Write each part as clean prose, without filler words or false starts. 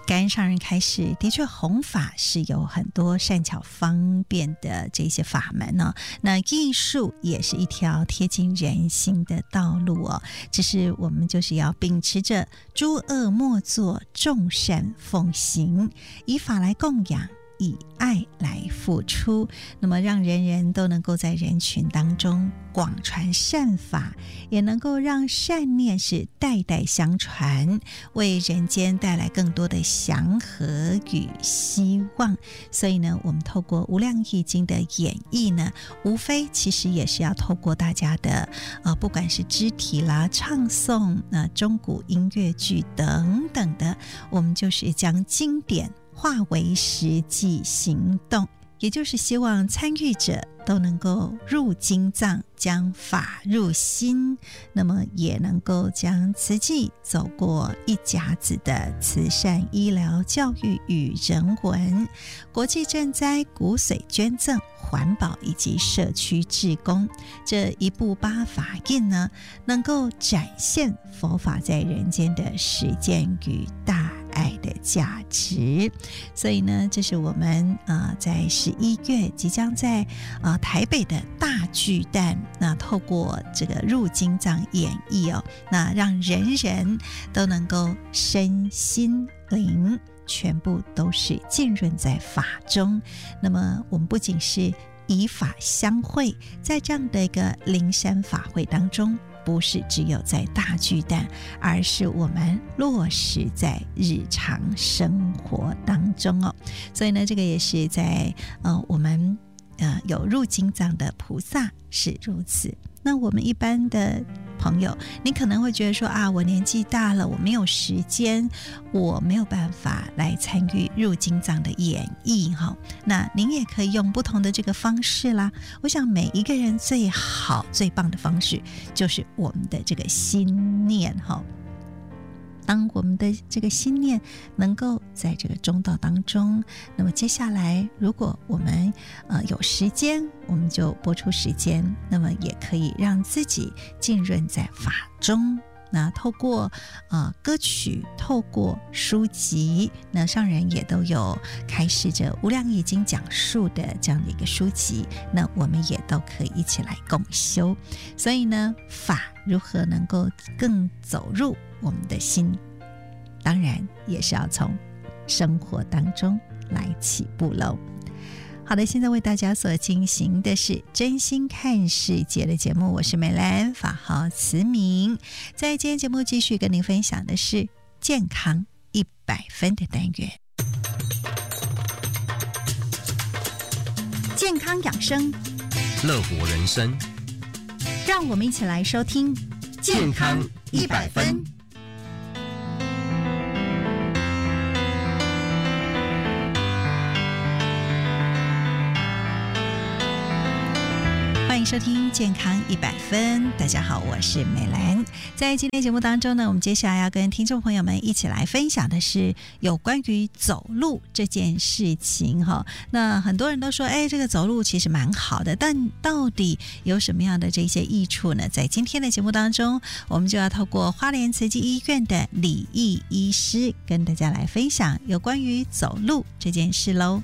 感恩上人开始，的确弘法是有很多善巧方便的这些法门哦。那艺术也是一条贴近人心的道路哦。只是我们就是要秉持着诸恶莫作，众善奉行，以法来供养，以爱来付出，那么让人人都能够在人群当中广传善法，也能够让善念是代代相传，为人间带来更多的祥和与希望。所以呢，我们透过无量易经的演绎呢，无非其实也是要透过大家的不管是肢体啦、唱诵、钟鼓音乐剧等等的，我们就是将经典化为实际行动，也就是希望参与者都能够入经藏，将法入心，那么也能够将慈济走过一甲子的慈善医疗教育与人文、国际赈灾、骨髓捐赠、环保以及社区志工这一部八法印呢，能够展现佛法在人间的实践与大爱的价值。所以呢，这是我们在11月即将在台北的大巨蛋，那透过这个入经藏演绎哦，那让人人都能够身心灵全部都是浸润在法中。那么我们不仅是以法相会，在这样的一个灵山法会当中，不是只有在大巨蛋，而是我们落实在日常生活当中哦。所以呢，这个也是在我们有入经藏的菩萨是如此。那我们一般的朋友，你可能会觉得说我年纪大了，我没有时间，我没有办法来参与入经藏的演绎哈。那您也可以用不同的这个方式啦。我想每一个人最好最棒的方式就是我们的这个心念哈。当我们的这个心念能够在这个中道当中，那么接下来如果我们有时间，我们就拨出时间，那么也可以让自己浸润在法中。那透过歌曲，透过书籍，那上人也都有开示着无量易经讲述的这样的一个书籍，那我们也都可以一起来共修。所以呢，法如何能够更走入我们的心，当然也是要从生活当中来起步喽。好的，现在为大家所进行的是真心看世界的节目，我是美兰，法号慈明。在今天节目继续跟您分享的是健康100分的单元，健康养生， 乐活人生， 让我们一起来收听健康100分。 欢迎收听健康100分，大家好，我是美兰。在今天节目当中呢，我们接下来要跟听众朋友们一起来分享的是有关于走路这件事情哈。那很多人都说这个走路其实蛮好的，但到底有什么样的这些益处呢？在今天的节目当中，我们就要透过花莲慈济医院的李毅医师跟大家来分享有关于走路这件事咯。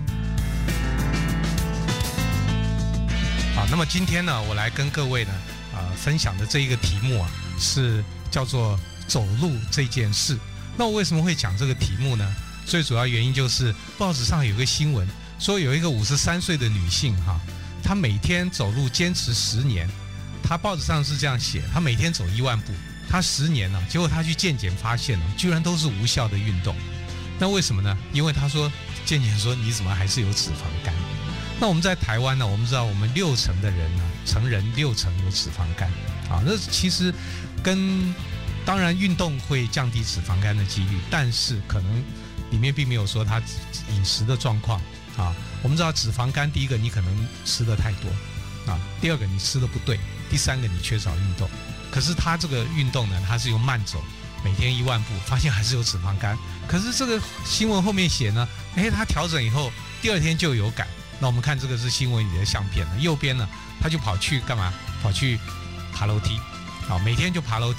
那么今天呢，我来跟各位呢分享的这一个题目是叫做走路这件事。那我为什么会讲这个题目呢？最主要原因就是报纸上有个新闻说，有一个53岁的女性她每天走路坚持10年，她报纸上是这样写，她每天走1万步，她10年结果她去健检发现居然都是无效的运动。那为什么呢？因为她说健检说你怎么还是有脂肪肝。那我们在台湾呢，我们知道我们60%的人呢，成人60%有脂肪肝那其实当然运动会降低脂肪肝的几率，但是可能里面并没有说他饮食的状况我们知道脂肪肝，第一个你可能吃的太多第二个你吃的不对，第三个你缺少运动。可是他这个运动呢，他是用慢走，每天1万步，发现还是有脂肪肝。可是这个新闻后面写呢，他调整以后第2天就有感。那我们看这个是新闻里的相片右边呢，他就跑去干嘛？跑去爬楼梯每天就爬楼梯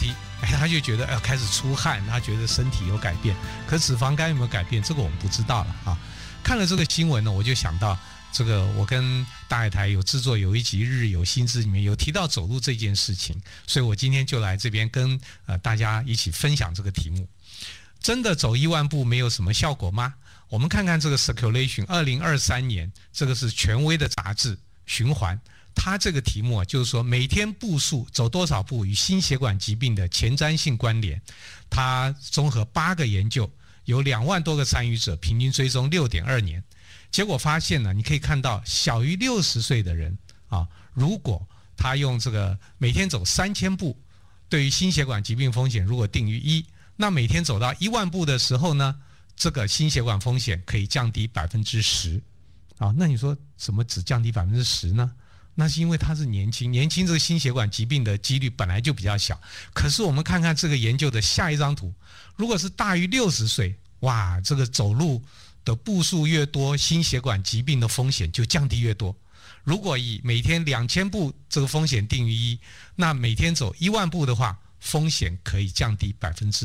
他就觉得开始出汗，他觉得身体有改变，可脂肪肝有没有改变，这个我们不知道了啊。看了这个新闻呢，我就想到这个，我跟大爱台有制作有一集《日有新知》里面有提到走路这件事情，所以我今天就来这边跟大家一起分享这个题目。真的走1万步没有什么效果吗？我们看看这个 Circulation 2023年，这个是权威的杂志循环，它这个题目就是说每天步数走多少步与心血管疾病的前瞻性关联。它综合8个研究，有2万多个参与者，平均追踪6.2年。结果发现呢，你可以看到小于60岁的人啊，如果他用这个每天走3000步，对于心血管疾病风险如果定于1，那每天走到1万步的时候呢，这个心血管风险可以降低10%。啊，那你说怎么只降低10%呢？那是因为他是年轻这个心血管疾病的几率本来就比较小。可是我们看看这个研究的下一张图，如果是大于60岁，哇，这个走路的步数越多，心血管疾病的风险就降低越多。如果以每天2000步这个风险定于1，那每天走1万步的话，风险可以降低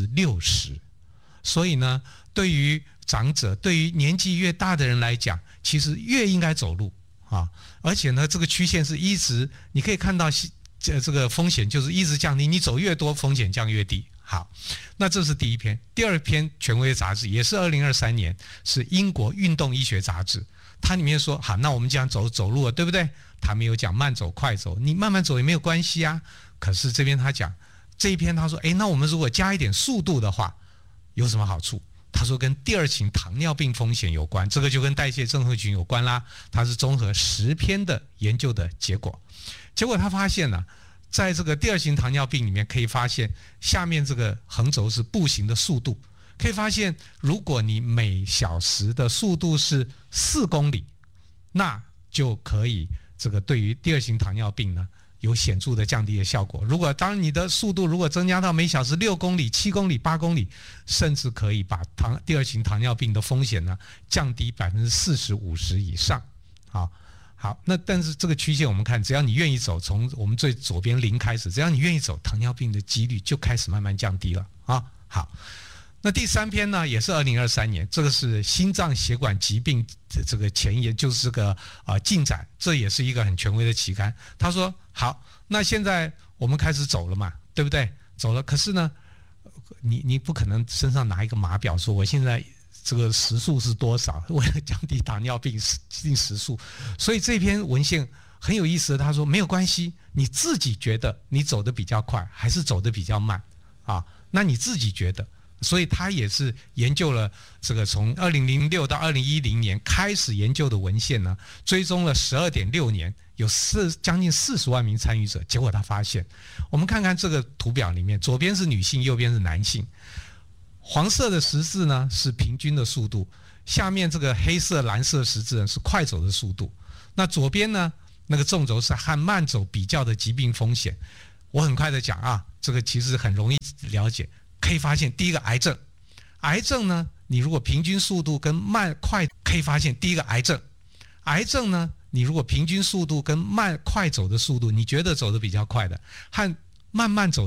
60%。所以呢，对于长者，对于年纪越大的人来讲，其实越应该走路啊。而且呢，这个曲线是一直，你可以看到这个风险就是一直降低，你走越多，风险降越低。好，那这是第一篇。第二篇权威杂志也是2023年，是英国运动医学杂志。它里面说，好，那我们讲走路了，对不对？他没有讲慢走快走，你慢慢走也没有关系啊。可是这边他讲这一篇，他说，那我们如果加一点速度的话，有什么好处？他说跟第2型糖尿病风险有关，这个就跟代谢症候群有关啦。他是综合10篇的研究的结果，结果他发现呢，在这个第2型糖尿病里面，可以发现下面这个横轴是步行的速度，可以发现如果你每小时的速度是4公里，那就可以这个对于第2型糖尿病呢有显著的降低的效果。如果当你的速度如果增加到每小时6公里、7公里、8公里，甚至可以把第2型糖尿病的风险呢降低40%、50%以上。好，那但是这个曲线我们看，只要你愿意走，从我们最左边0开始，只要你愿意走，糖尿病的几率就开始慢慢降低了啊。好，那第3篇呢，也是2023年，这个是心脏血管疾病的这个前沿，就是这个进展，这也是一个很权威的期刊。他说，好，那现在我们开始走了嘛，对不对？走了，可是呢，你不可能身上拿一个码表说我现在这个时速是多少，为了降低糖尿病定时速。所以这篇文献很有意思的，他说没有关系，你自己觉得你走得比较快还是走得比较慢啊？那你自己觉得。所以他也是研究了这个从2006到2010年开始研究的文献呢，追踪了12.6年，有将近40万名参与者。结果他发现，我们看看这个图表里面，左边是女性，右边是男性。黄色的十字呢是平均的速度，下面这个黑色蓝色十字呢是快走的速度。那左边呢那个纵轴是和慢走比较的疾病风险。我很快的讲啊，这个其实很容易了解。可以发现，第一个癌症呢，你如果平均速度跟快，可以发现第一个癌症呢，你如果平均速度跟快走的速度，你觉得走得比较快的和慢慢走